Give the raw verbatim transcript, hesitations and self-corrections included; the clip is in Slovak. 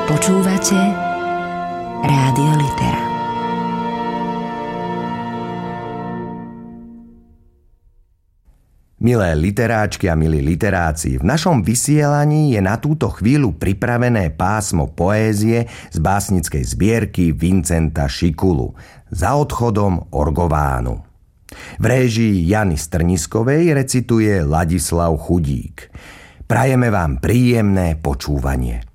Počúvate Rádio Litera. Milé literáčky a milí literáci, v našom vysielaní je na túto chvíľu pripravené pásmo poézie z básnickej zbierky Vincenta Šikulu Za odchodom Orgovánu. V réžii Jany Strniskovej recituje Ladislav Chudík. Prajeme vám príjemné počúvanie.